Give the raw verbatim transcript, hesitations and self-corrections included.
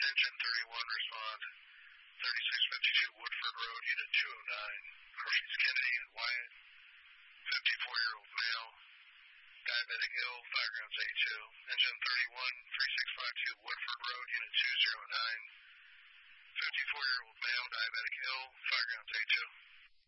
Engine thirty-one, respond. thirty-six fifty-two Woodford Road, Unit two oh nine. Corrections Kennedy and Wyatt. fifty-four-year-old male. Diabetic ill, five grams A two. Engine thirty-one, thirty-six fifty-two Woodford Road, Unit two oh nine. fifty-four-year-old male, diabetic ill, five grams A two.